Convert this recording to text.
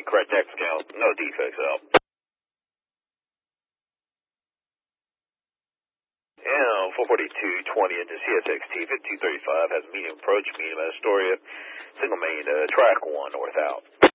correct X count, no defects out. And 44220 into CSXT 5235 has medium approach, medium Astoria, single main, track 1 north out.